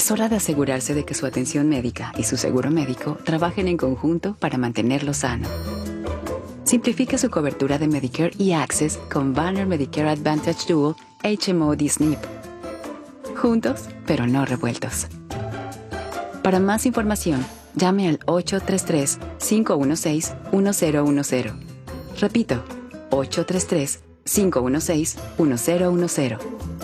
Es hora de asegurarse de que su atención médica y su seguro médico trabajen en conjunto para mantenerlo sano. Simplifique su cobertura de Medicare y Access con Banner Medicare Advantage Dual HMO D-SNP. Juntos, pero no revueltos. Para más información, llame al 833-516-1010. Repito, 833-516-1010.